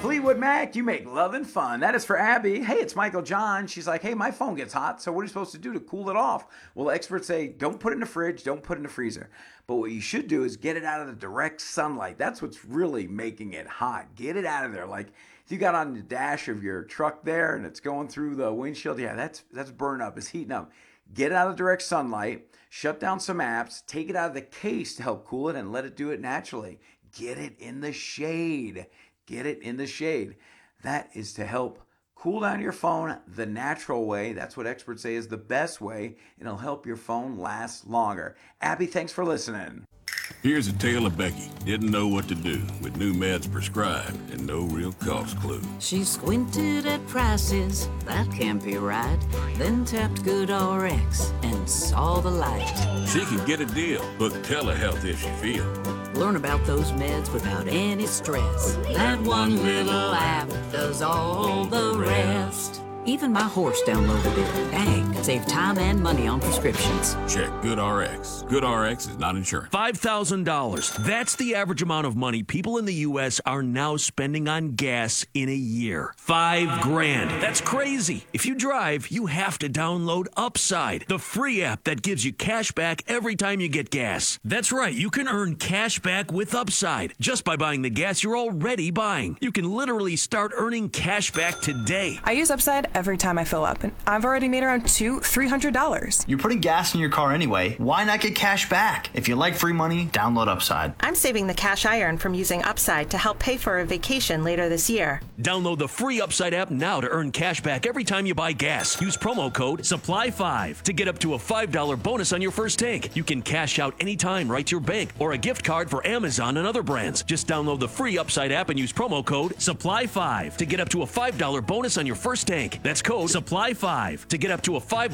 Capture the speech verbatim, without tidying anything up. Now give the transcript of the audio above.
Fleetwood Mac, you make love and fun. That is for Abby. Hey, it's Michael John. She's like, hey, my phone gets hot, so what are you supposed to do to cool it off? Well, experts say don't put it in the fridge, don't put it in the freezer. But what you should do is get it out of the direct sunlight. That's what's really making it hot. Get it out of there. Like if you got on the dash of your truck there and it's going through the windshield, yeah, that's that's burning up. It's heating up. Get it out of direct sunlight. Shut down some apps. Take it out of the case to help cool it and let it do it naturally. Get it in the shade. Get it in the shade. That is to help cool down your phone the natural way. That's what experts say is the best way, and it'll help your phone last longer. Abby, thanks for listening. Here's a tale of Becky. Didn't know what to do with new meds prescribed and no real cost clue. She squinted at prices, that can't be right. Then tapped GoodRx and saw the light. She can get a deal. Book telehealth if she feels. Learn about those meds without any stress. That one little app does all the rest. Even my horse downloaded it. Dang, save time and money on prescriptions. Check GoodRx. GoodRx is not insurance. five thousand dollars. That's the average amount of money people in the U S are now spending on gas in a year. Five grand. That's crazy. If you drive, you have to download Upside, the free app that gives you cash back every time you get gas. That's right. You can earn cash back with Upside just by buying the gas you're already buying. You can literally start earning cash back today. I use Upside every time I fill up, and I've already made around two, three hundred dollars. You're putting gas in your car anyway. Why not get cash back? If you like free money, download Upside. I'm saving the cash I earn from using Upside to help pay for a vacation later this year. Download the free Upside app now to earn cash back every time you buy gas. Use promo code supply five to get up to a five dollar bonus on your first tank. You can cash out anytime right to your bank or a gift card for Amazon and other brands. Just download the free Upside app and use promo code supply five to get up to a five dollar bonus on your first tank. That's code supply five to get up to a five